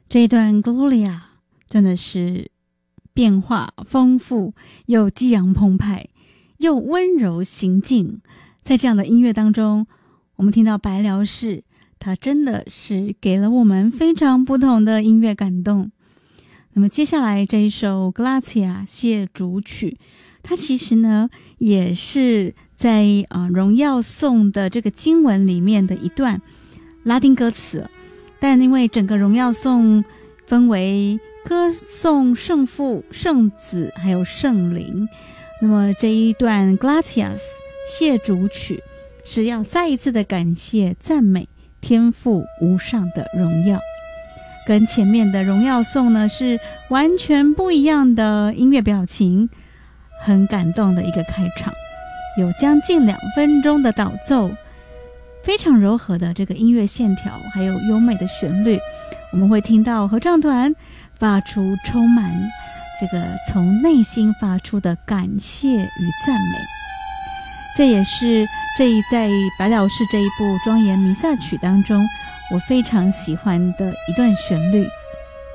这一段 Gloria 真的是变化丰富，又激昂澎湃，又温柔行进。在这样的音乐当中，我们听到白辽士，他真的是给了我们非常不同的音乐感动。那么接下来这一首 Grazia 谢主曲，它其实呢也是在荣耀颂的这个经文里面的一段拉丁歌词，但因为整个荣耀颂分为歌颂圣父、圣子还有圣灵，那么这一段 Gratias 谢主曲是要再一次的感谢赞美天父无上的荣耀，跟前面的荣耀颂呢是完全不一样的音乐表情，很感动的一个开场，有将近2分钟的导奏，非常柔和的这个音乐线条，还有优美的旋律，我们会听到合唱团发出充满这个从内心发出的感谢与赞美。这也是在白辽士这一部庄严弥撒曲当中我非常喜欢的一段旋律。